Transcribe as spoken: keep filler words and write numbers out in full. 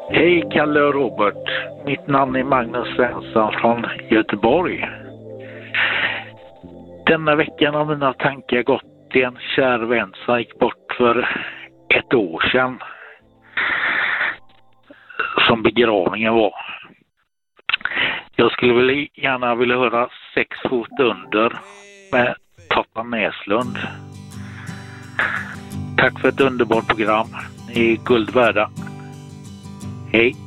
Hej Kalle och Robert. Mitt namn är Magnus Svensson från Göteborg. Denna veckan har mina tankar gått till en kär vän som gick bort för ett år sedan. Som begravningen var. Jag skulle väl gärna vilja höra Sex fot under med Totta Näslund. Tack för ett underbart program. Ni är guld värda. Hej!